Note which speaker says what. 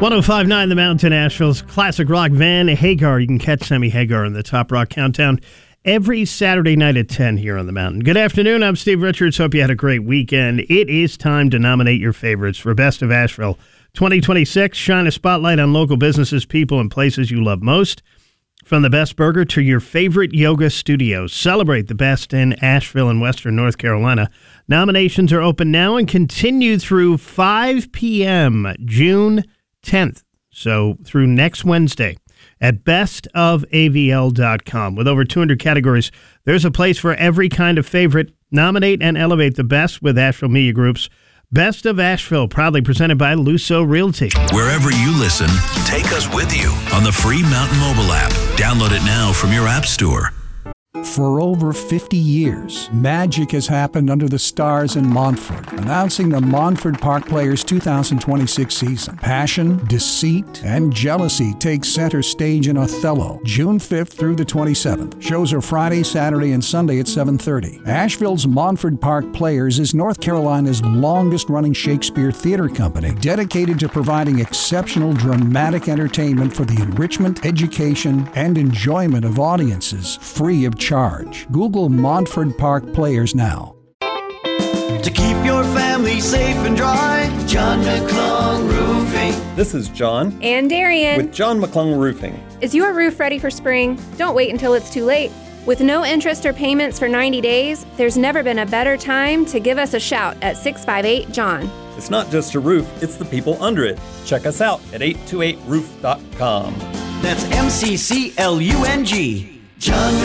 Speaker 1: 105.9 The Mountain, Asheville's classic rock. Van Hagar. You can catch Sammy Hagar in the Top Rock Countdown every Saturday night at 10 here on The Mountain. Good afternoon. I'm Steve Richards. Hope you had a great weekend. It is time to nominate your favorites for Best of Asheville 2026. Shine a spotlight on local businesses, people, and places you love most. From the best burger to your favorite yoga studios. Celebrate the best in Asheville and Western North Carolina. Nominations are open now and continue through 5 p.m. June 10th. So through next Wednesday at bestofavl.com. With over 200 categories, there's a place for every kind of favorite. Nominate and elevate the best with Asheville Media Group's Best of Asheville, proudly presented by Luso Realty.
Speaker 2: Wherever you listen, take us with you on the free Mountain mobile app. Download it now from your app store.
Speaker 3: For over 50 years, magic has happened under the stars in Montford, announcing the Montford Park Players 2026 season. Passion, deceit, and jealousy take center stage in Othello, June 5th through the 27th. Shows are Friday, Saturday, and Sunday at 7:30. Asheville's Montford Park Players is North Carolina's longest-running Shakespeare theater company, dedicated to providing exceptional dramatic entertainment for the enrichment, education, and enjoyment of audiences, free of charge. Google Montford Park Players now.
Speaker 4: To keep your family safe and dry, John McClung Roofing.
Speaker 5: This is John.
Speaker 6: And Darian.
Speaker 5: With John McClung Roofing.
Speaker 6: Is your roof ready for spring? Don't wait until it's too late. With no interest or payments for 90 days, there's never been a better time to give us a shout at 658-JOHN.
Speaker 5: It's not just a roof, it's the people under it. Check us out at 828roof.com.
Speaker 4: That's MCCLUNG. John